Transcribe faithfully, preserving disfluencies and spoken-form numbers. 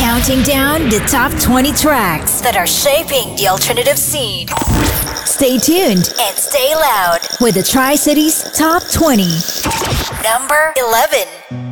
Counting down the top twenty tracks that are shaping the alternative scene. Stay tuned and stay loud with the Tri-Cities Top twenty. Number eleven.